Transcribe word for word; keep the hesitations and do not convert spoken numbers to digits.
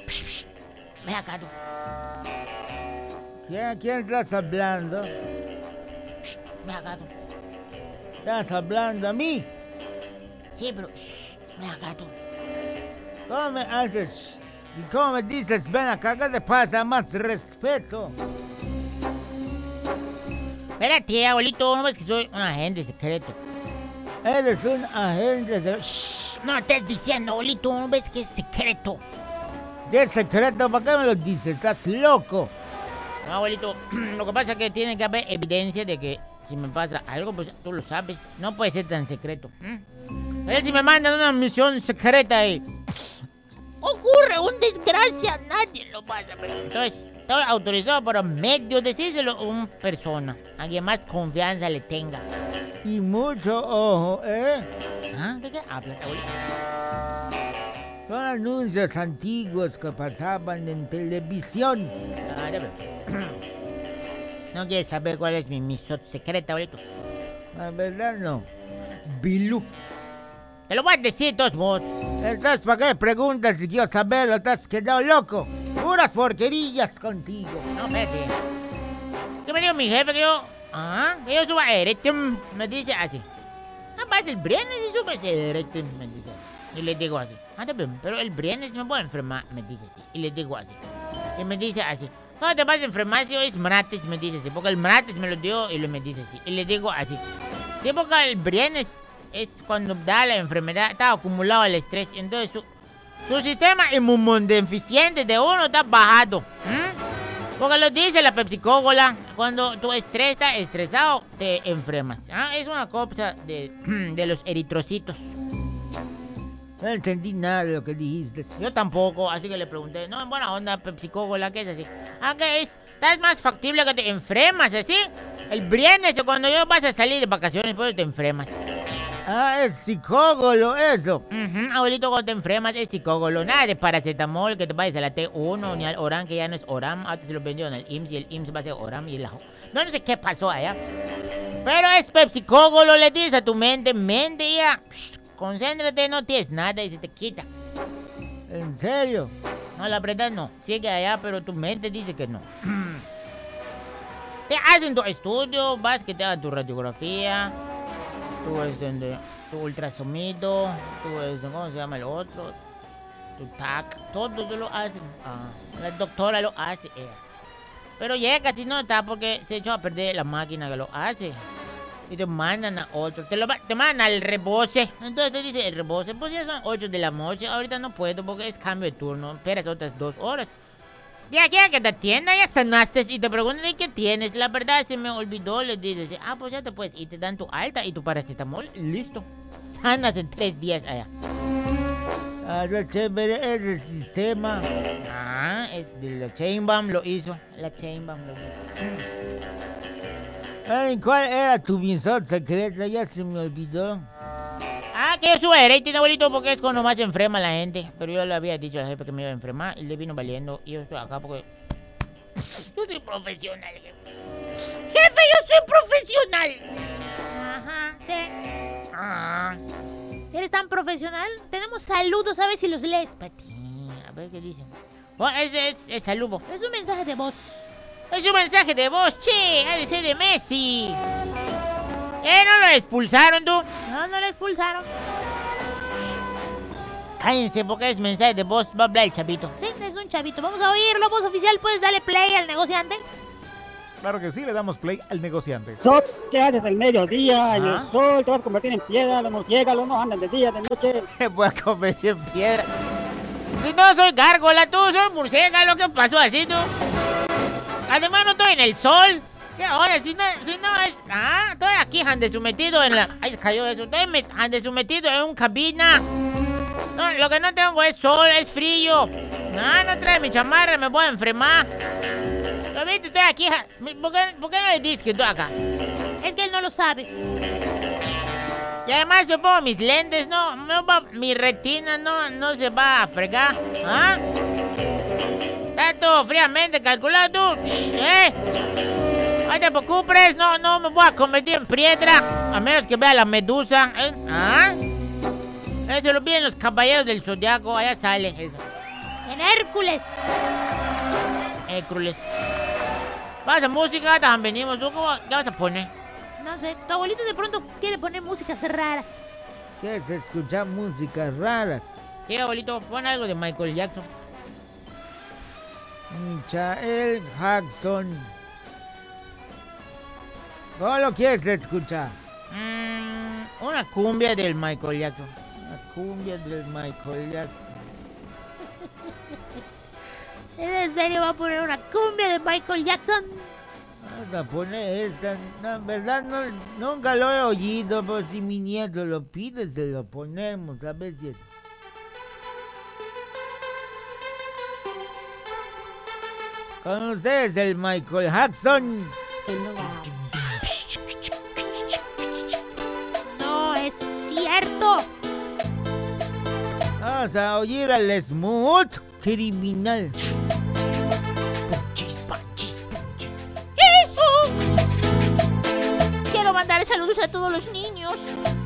Psh, psh, ven acá tú. ¿Quién, quién estás hablando? Psh, ven acá tú. ¿Estás hablando a mí? Sí, pero shh, ven acá tú. ¿Cómo me haces? ¿Y cómo me dices ven acá? ¿Qué te pasa? Más respeto. Espérate, abuelito, no ves que soy un agente secreto. Eres un agente de... Shh, no estés diciendo, abuelito, no ves que es secreto. ¿Qué secreto? ¿Por qué me lo dices? ¿Estás loco? No, abuelito, lo que pasa es que tiene que haber evidencia de que si me pasa algo, pues tú lo sabes. No puede ser tan secreto. ¿eh? A ver si me mandan una misión secreta y... ocurre una desgracia, nadie lo va a saber. Entonces, estoy autorizado por medio de decírselo a una persona, a quien más confianza le tenga. Y mucho ojo, ¿eh? ¿Ah? ¿De qué hablas, abuelito? Son anuncios antiguos que pasaban en televisión. Ah, ya veo. ¿No quieres saber cuál es mi misión secreta, abuelito? La verdad no. Bilú. Te lo voy a decir de todos modos. Entonces, ¿para qué preguntas si quiero saberlo? Te has quedado loco. Puras porquerillas contigo. No, espérate. ¿Qué me dijo mi jefe que yo... Ah, que yo suba Erectum? Me dice así. Ah, vas el viernes y subes Erectum, me dice. Y le digo así. Ah, está bien, pero el viernes me voy a enfermar, me dice así. Y le digo así. Y me dice así. No te vas a enfermar si hoy es martes, me dice así. Porque el martes me lo dio y le me dice así. Y le digo así. Sí, porque el viernes es cuando da la enfermedad, está acumulado el estrés. Entonces su, su sistema inmunodeficiente de uno está bajado. ¿Mm? Porque lo dice la pepsicóloga. Cuando tu estrés está estresado, te enfermas. ¿Ah? Es una cosa de, de los eritrocitos. No entendí nada de lo que dijiste. Yo tampoco, así que le pregunté. No, en buena onda, pepsicóloga, ¿qué es así? Ah, ¿qué es? ¿Estás más factible que te enfermas, así? El viernes o cuando yo vas a salir de vacaciones, pues te enfermas. Ah, es psicólogo eso. Uh-huh, abuelito, cuando te enfermas es psicólogo. Nada de paracetamol, que te vayas a la T uno, ni al Oram, que ya no es Oram. Antes se lo vendieron al I M S S y el I M S S va a ser Oram y el ajo. No, no sé qué pasó allá. Pero es pepsicólogo, le dices a tu mente, mente ya. Psh, concéntrate, no tienes nada y se te quita. ¿En serio? No, la verdad no. Sigue allá, pero tu mente dice que no. Te hacen tu estudio, vas que te hagan tu radiografía, tu, este, tu ultrasonido, tu, este, ¿cómo se llama el otro? Tu T A C, todo lo hacen. Ah, la doctora lo hace. Eh. Pero llega casi no está porque se echó a perder la máquina que lo hace. Y te mandan a otro, te, lo, te mandan al rebose. Entonces te dice el rebose, pues ya son ocho de la noche, ahorita no puedo porque es cambio de turno, esperas otras dos horas. Ya quiera que te atienda, ya sanaste y te preguntan ¿y qué tienes? La verdad se me olvidó, les dices, ah, pues ya te puedes ir, te dan tu alta y tu paracetamol, listo. Sanas en tres días allá. Ah, qué chévere es el sistema. Ah, es de la Chainbaum lo hizo, la Chainbaum lo hizo. Ay, ¿cuál era tu misión secreta? Ya se me olvidó. Ah, que yo suba de rating, abuelito, porque es cuando más se enferma la gente. Pero yo le había dicho al jefe que me iba a enfermar y le vino valiendo. Y yo estoy acá porque... yo soy profesional, jefe. ¡Jefe, yo soy profesional! Ajá, sí. Ah. ¿Eres tan profesional? Tenemos saludos, a ver si los lees, Pati. A ver qué dicen. Bueno, es, es, es saludo. Es un mensaje de voz. Es un mensaje de voz, che. Ha de ser de Messi. ¿Eh? ¿No lo expulsaron, tú? No, no lo expulsaron. Shh. Cállense porque es mensaje de voz. Va a hablar el chavito. Sí, es un chavito. Vamos a oírlo, voz oficial. ¿Puedes darle play al negociante? Claro que sí, le damos play al negociante. Sox, ¿qué haces al mediodía? En ¿Ah? el sol, te vas a convertir en piedra, los murciélagos no andan de día, de noche. Me voy a convertir en piedra. Si no soy gárgola, tú soy murciélago. ¿Qué pasó así, tú? Además no estoy en el sol. ¿Qué onda? Si no, si no es... Ah, estoy aquí, ande sometido en la... Ay, se cayó eso. Estoy me... ande sometido en un cabina. No, lo que no tengo es sol, es frío. No, no trae mi chamarra, me voy a enfermar. ¿Lo viste? Estoy aquí. ¿Por qué, ¿Por qué no le dices que estoy acá? Es que él no lo sabe. Y además yo pongo mis lentes, no, no va, mi retina no, no se va a fregar. ¿Ah? Está todo fríamente calculado, tú. ¿Eh? No te preocupes, no, no me voy a convertir en piedra. A menos que vea la medusa. ¿Eh? ¿Ah? Eso lo piden los caballeros del zodiaco, allá sale eso. En Hércules. Hércules. Pasa música, también venimos. ¿Tú cómo, qué vas a poner? No sé, tu abuelito de pronto quiere poner músicas raras. ¿Quieres escuchar músicas raras? Sí, abuelito, pon algo de Michael Jackson. Michael Jackson. ¿Cómo lo quieres escuchar? Mm, una cumbia del Michael Jackson. La cumbia del Michael Jackson. ¿En serio va a poner una cumbia de Michael Jackson? Vamos a poner esta. No, en verdad no, nunca lo he oído, pero si mi nieto lo pide, se lo ponemos. A ver si es. Con ustedes el Michael Jackson. El lugar. No es cierto. Vamos a oír al Smooth Criminal. Quiero mandar saludos a todos los niños